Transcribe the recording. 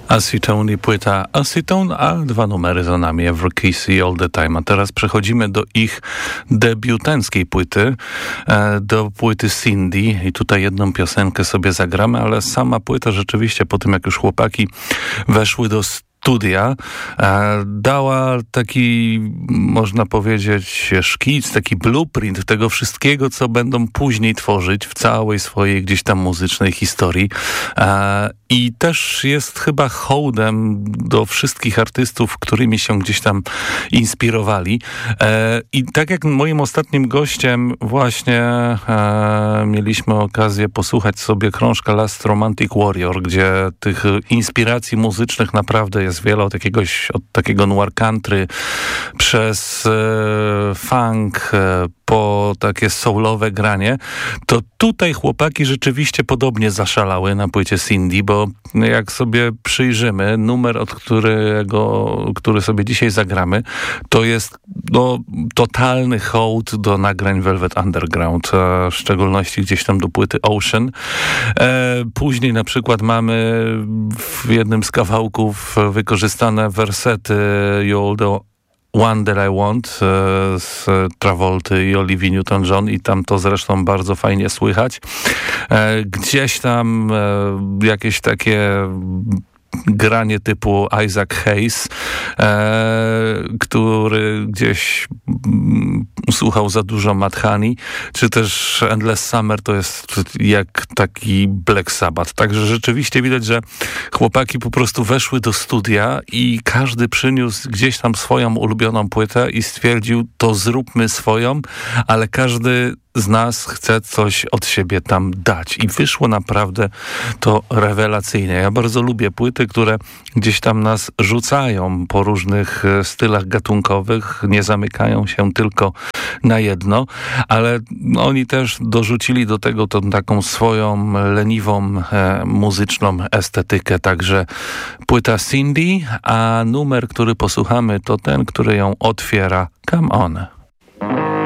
Acetone, płyta Acetone, a 2 numery za nami, Every Kiss i All the Time. A teraz przechodzimy do ich debiutanckiej płyty, do płyty Cindy i tutaj jedną piosenkę sobie zagramy, ale sama płyta rzeczywiście po tym, jak już chłopaki weszły do studia, dała taki, można powiedzieć, szkic, taki blueprint tego wszystkiego, co będą później tworzyć w całej swojej gdzieś tam muzycznej historii. I też jest chyba hołdem do wszystkich artystów, którymi się gdzieś tam inspirowali. I tak jak moim ostatnim gościem właśnie mieliśmy okazję posłuchać sobie krążka Last Romantic Warrior, gdzie tych inspiracji muzycznych naprawdę jest wiele, od takiego noir country przez funk po takie soulowe granie, to tutaj chłopaki rzeczywiście podobnie zaszalały na płycie Cindy, bo jak sobie przyjrzymy, numer, który sobie dzisiaj zagramy, to jest totalny hołd do nagrań Velvet Underground, a w szczególności gdzieś tam do płyty Ocean. Później na przykład mamy w jednym z kawałków wykorzystane wersety You All the One That I Want z Travolty i Olivia Newton-John i tam to zresztą bardzo fajnie słychać. Gdzieś tam jakieś takie granie typu Isaac Hayes, który gdzieś słuchał za dużo Mad Honey, czy też Endless Summer to jest jak taki Black Sabbath. Także rzeczywiście widać, że chłopaki po prostu weszły do studia i każdy przyniósł gdzieś tam swoją ulubioną płytę i stwierdził, to zróbmy swoją, ale każdy z nas chce coś od siebie tam dać. I wyszło naprawdę to rewelacyjnie. Ja bardzo lubię płyty, które gdzieś tam nas rzucają po różnych stylach gatunkowych, nie zamykają się tylko na jedno, ale oni też dorzucili do tego tą taką swoją leniwą muzyczną estetykę. Także płyta Cindy, a numer, który posłuchamy, to ten, który ją otwiera. Come On.